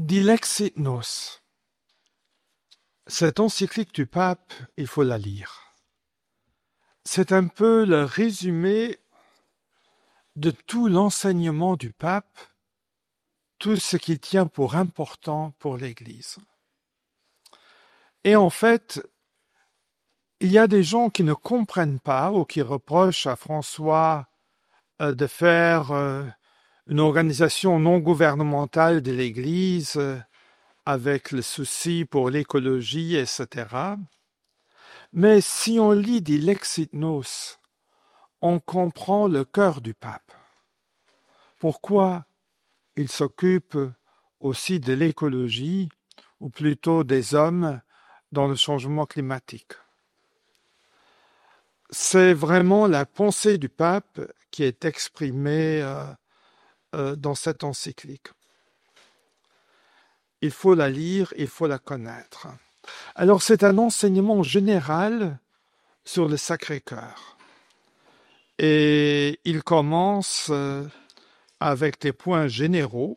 Dilexit nos. Cette encyclique du pape, il faut la lire. C'est un peu le résumé de tout l'enseignement du pape, tout ce qu'il tient pour important pour l'Église. Et en fait, il y a des gens qui ne comprennent pas ou qui reprochent à François de faire une organisation non gouvernementale de l'Église avec le souci pour l'écologie, etc. Mais si on lit Dilexit nos, on comprend le cœur du pape. Pourquoi il s'occupe aussi de l'écologie, ou plutôt des hommes dans le changement climatique. C'est vraiment la pensée du pape qui est exprimée dans cette encyclique. Il faut la lire, il faut la connaître. Alors c'est un enseignement général sur le Sacré-Cœur. Et il commence avec des points généraux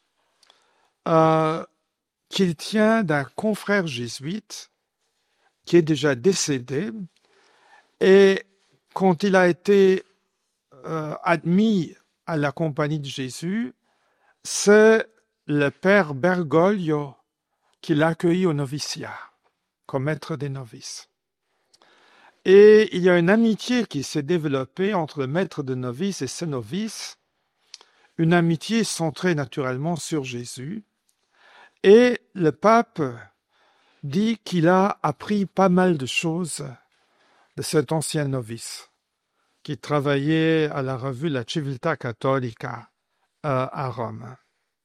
qu'il tient d'un confrère jésuite qui est déjà décédé. Et quand il a été admis à la compagnie de Jésus, c'est le père Bergoglio qui l'a accueilli au noviciat comme maître des novices. Et il y a une amitié qui s'est développée entre le maître de novices et ses novices, une amitié centrée naturellement sur Jésus. Et le pape dit qu'il a appris pas mal de choses de cet ancien novice qui travaillait à la revue La Civiltà Cattolica à Rome.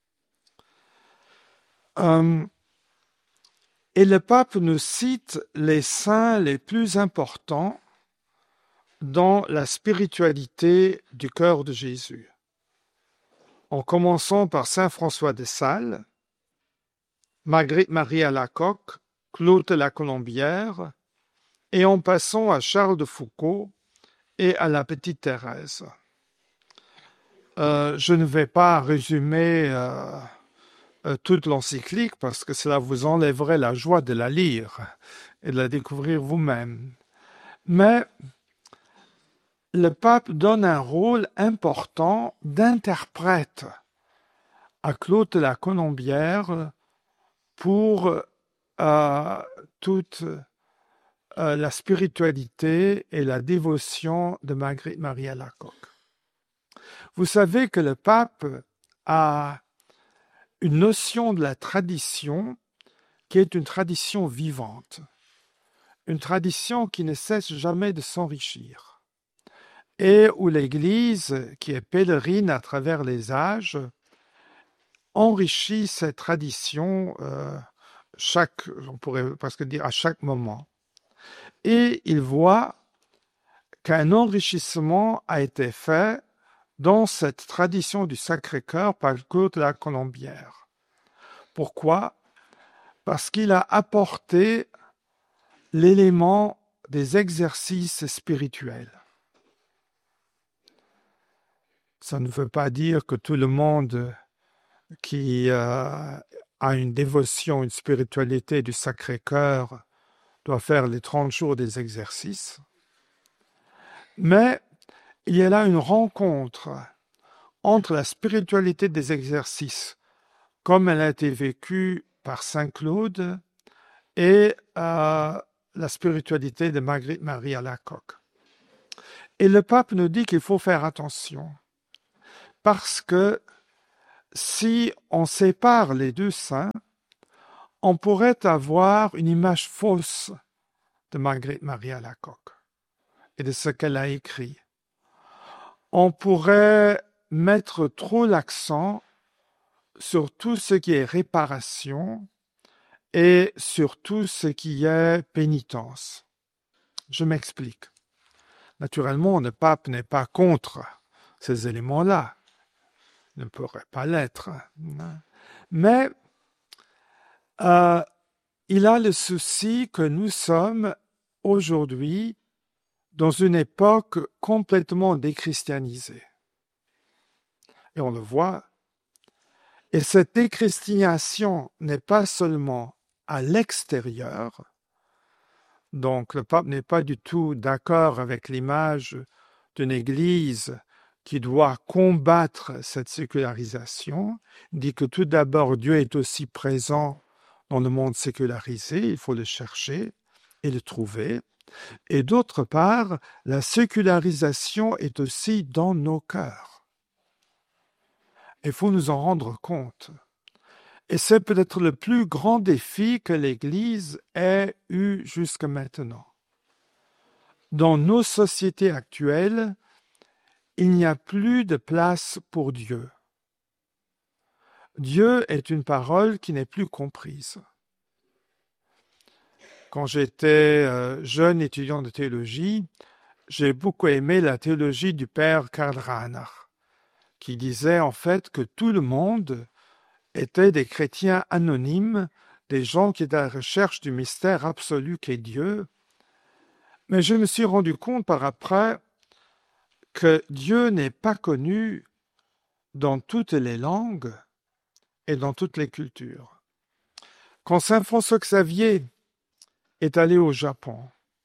Et le pape nous cite les saints les plus importants dans la spiritualité du cœur de Jésus, en commençant par saint François de Sales, Marguerite Marie Alacoque, Claude la Colombière, et en passant à Charles de Foucauld et à la petite Thérèse. Je ne vais pas résumer toute l'encyclique parce que cela vous enlèverait la joie de la lire et de la découvrir vous-même. Mais le pape donne un rôle important d'interprète à Claude de la Colombière pour toute la spiritualité et la dévotion de Marguerite Marie Alacoque. Vous savez que le pape a une notion de la tradition qui est une tradition vivante, une tradition qui ne cesse jamais de s'enrichir, et où l'Église, qui est pèlerine à travers les âges, enrichit cette tradition on pourrait presque dire à chaque moment. Et il voit qu'un enrichissement a été fait dans cette tradition du Sacré-Cœur par Claude de la Colombière. Pourquoi ? Parce qu'il a apporté l'élément des exercices spirituels. Ça ne veut pas dire que tout le monde qui a une dévotion, une spiritualité du Sacré-Cœur doit faire les 30 jours des exercices. Mais il y a là une rencontre entre la spiritualité des exercices, comme elle a été vécue par Saint Claude, et la spiritualité de Marguerite Marie Alacoque. Et le pape nous dit qu'il faut faire attention, parce que si on sépare les deux saints, on pourrait avoir une image fausse de Marguerite Marie Alacoque et de ce qu'elle a écrit. On pourrait mettre trop l'accent sur tout ce qui est réparation et sur tout ce qui est pénitence. Je m'explique. Naturellement, le pape n'est pas contre ces éléments-là. Il ne pourrait pas l'être. Mais il a le souci que nous sommes aujourd'hui dans une époque complètement déchristianisée. Et on le voit. Et cette déchristianisation n'est pas seulement à l'extérieur, donc le pape n'est pas du tout d'accord avec l'image d'une Église qui doit combattre cette sécularisation. Il dit que tout d'abord, Dieu est aussi présent dans le monde sécularisé, il faut le chercher et le trouver. Et d'autre part, la sécularisation est aussi dans nos cœurs. Il faut nous en rendre compte. Et c'est peut-être le plus grand défi que l'Église ait eu jusqu'à maintenant. Dans nos sociétés actuelles, il n'y a plus de place pour Dieu. Dieu est une parole qui n'est plus comprise. Quand j'étais jeune étudiant de théologie, j'ai beaucoup aimé la théologie du père Karl Rahner, qui disait en fait que tout le monde étaient des chrétiens anonymes, des gens qui étaient à la recherche du mystère absolu qu'est Dieu. Mais je me suis rendu compte par après que Dieu n'est pas connu dans toutes les langues et dans toutes les cultures. Quand saint François Xavier est allé au Japon,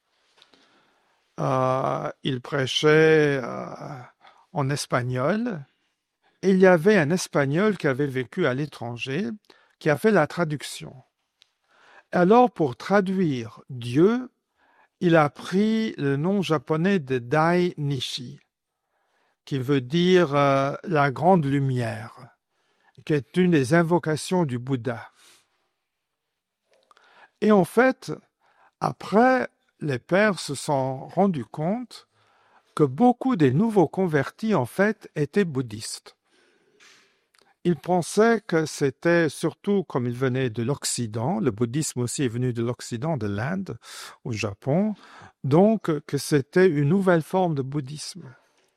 il prêchait en espagnol, et il y avait un Espagnol qui avait vécu à l'étranger, qui a fait la traduction. Alors, pour traduire Dieu, il a pris le nom japonais de Dai Nishi, qui veut dire la grande lumière, qui est une des invocations du Bouddha. Et en fait, après, les pères se sont rendus compte que beaucoup des nouveaux convertis, en fait, étaient bouddhistes. Ils pensaient que c'était surtout comme ils venaient de l'Occident, le bouddhisme aussi est venu de l'Occident, de l'Inde, au Japon, donc que c'était une nouvelle forme de bouddhisme.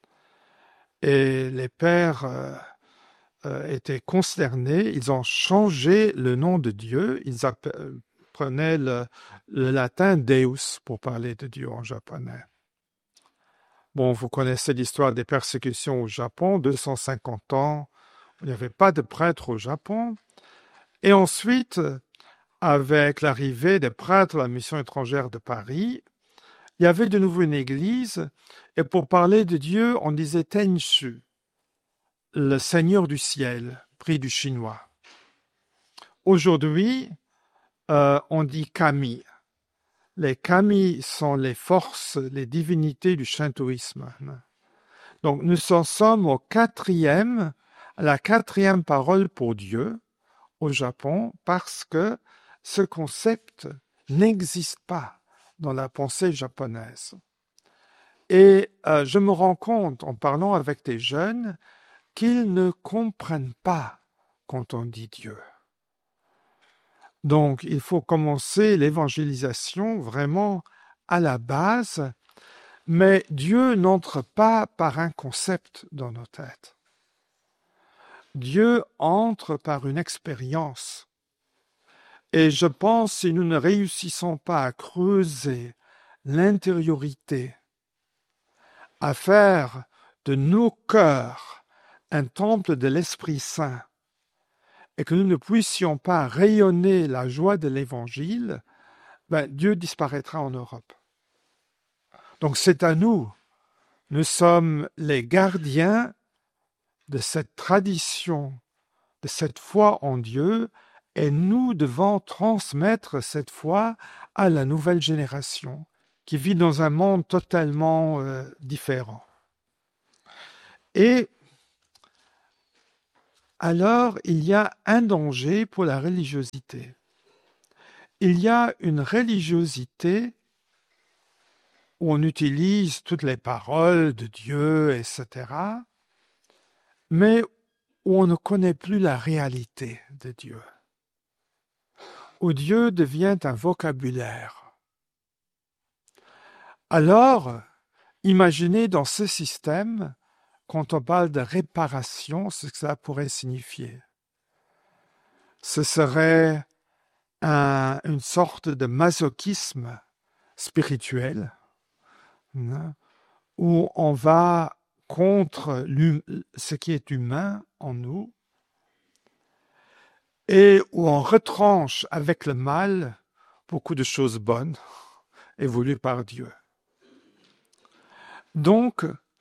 Et les pères étaient consternés, ils ont changé le nom de Dieu, ils prenaient le latin Deus pour parler de Dieu en japonais. Bon, vous connaissez l'histoire des persécutions au Japon, 250 ans, il n'y avait pas de prêtres au Japon. Et ensuite, avec l'arrivée des prêtres à la mission étrangère de Paris, il y avait de nouveau une église, et pour parler de Dieu, on disait Tenchu, le Seigneur du ciel, pris du chinois. Aujourd'hui, on dit Kami. Les Kami sont les forces, les divinités du shintoïsme. Donc, nous en sommes à la quatrième parole pour Dieu au Japon, parce que ce concept n'existe pas dans la pensée japonaise. Et je me rends compte, en parlant avec des jeunes, qu'ils ne comprennent pas quand on dit Dieu. Donc, il faut commencer l'évangélisation vraiment à la base, mais Dieu n'entre pas par un concept dans nos têtes. Dieu entre par une expérience. Et je pense, si nous ne réussissons pas à creuser l'intériorité, à faire de nos cœurs un temple de l'Esprit Saint, et que nous ne puissions pas rayonner la joie de l'Évangile, Dieu disparaîtra en Europe. Donc c'est à nous. Nous sommes les gardiens de cette tradition, de cette foi en Dieu, et nous devons transmettre cette foi à la nouvelle génération qui vit dans un monde totalement différent. Et alors, il y a un danger pour la religiosité. Il y a une religiosité où on utilise toutes les paroles de Dieu, etc., mais où on ne connaît plus la réalité de Dieu, où Dieu devient un vocabulaire. Alors, imaginez dans ce système, quand on parle de réparation, ce que ça pourrait signifier. Ce serait une sorte de masochisme spirituel, où on va contre ce qui est humain en nous, et où on retranche avec le mal beaucoup de choses bonnes et voulues par Dieu. Donc,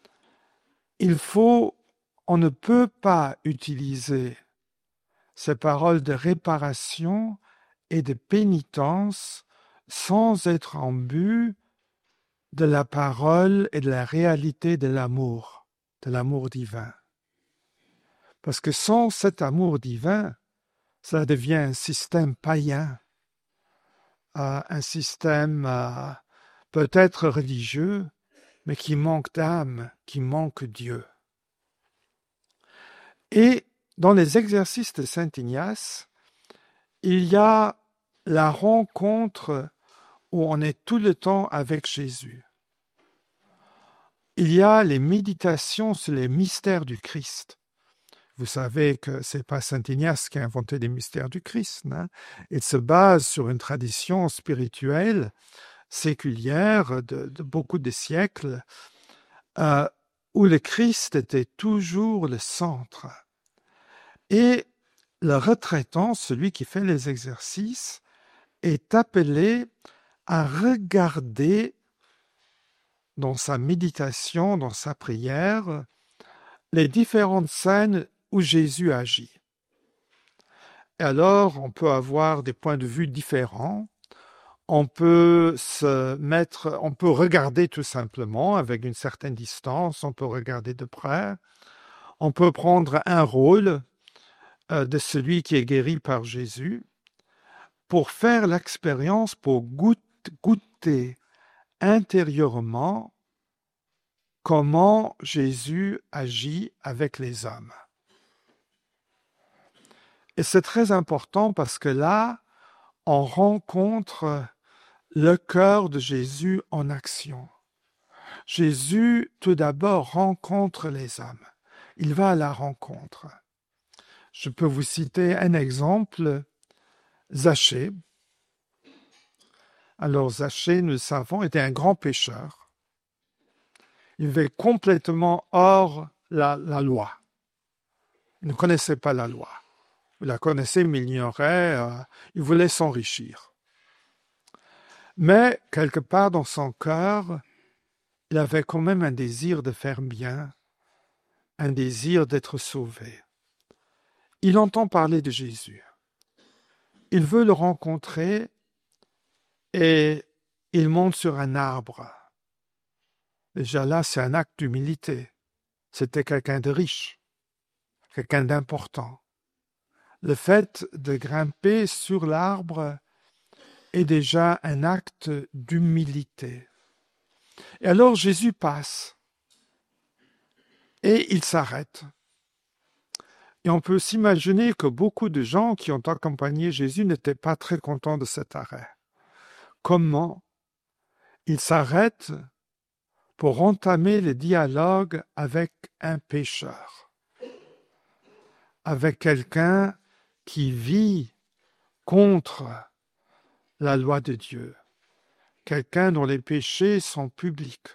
on ne peut pas utiliser ces paroles de réparation et de pénitence sans être en but de la parole et de la réalité de l'amour divin. Parce que sans cet amour divin, ça devient un système païen, un système peut-être religieux, mais qui manque d'âme, qui manque Dieu. Et dans les exercices de Saint Ignace, il y a la rencontre où on est tout le temps avec Jésus. Il y a les méditations sur les mystères du Christ. Vous savez que ce n'est pas Saint Ignace qui a inventé les mystères du Christ. Hein? Il se base sur une tradition spirituelle séculière de beaucoup de siècles où le Christ était toujours le centre. Et le retraitant, celui qui fait les exercices, est appelé à regarder dans sa méditation, dans sa prière, les différentes scènes où Jésus agit. Et alors, on peut avoir des points de vue différents. On peut regarder tout simplement avec une certaine distance, on peut regarder de près. On peut prendre un rôle de celui qui est guéri par Jésus pour faire l'expérience, pour goûter intérieurement comment Jésus agit avec les hommes. Et c'est très important parce que là, on rencontre le cœur de Jésus en action. Jésus, tout d'abord, rencontre les hommes. Il va à la rencontre. Je peux vous citer un exemple, Zachée. Alors Zachée, nous le savons, était un grand pécheur. Il vivait complètement hors la loi. Il ne connaissait pas la loi. Il la connaissait, mais il ignorait, il voulait s'enrichir. Mais, quelque part dans son cœur, il avait quand même un désir de faire bien, un désir d'être sauvé. Il entend parler de Jésus. Il veut le rencontrer et il monte sur un arbre. Déjà là, c'est un acte d'humilité. C'était quelqu'un de riche, quelqu'un d'important. Le fait de grimper sur l'arbre est déjà un acte d'humilité. Et alors Jésus passe et il s'arrête. Et on peut s'imaginer que beaucoup de gens qui ont accompagné Jésus n'étaient pas très contents de cet arrêt. Comment il s'arrête pour entamer le dialogue avec un pécheur, avec quelqu'un qui vit contre la loi de Dieu, quelqu'un dont les péchés sont publics.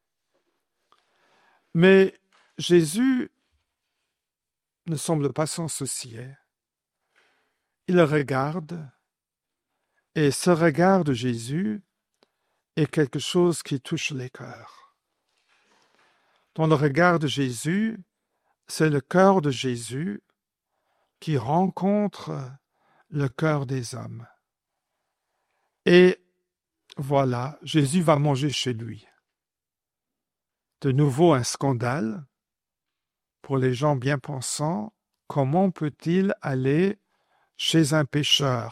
Mais Jésus ne semble pas s'en soucier. Il regarde, et ce regard de Jésus est quelque chose qui touche les cœurs. Dans le regard de Jésus, c'est le cœur de Jésus qui rencontre le cœur des hommes. Et voilà, Jésus va manger chez lui. De nouveau un scandale pour les gens bien pensants. Comment peut-il aller chez un pécheur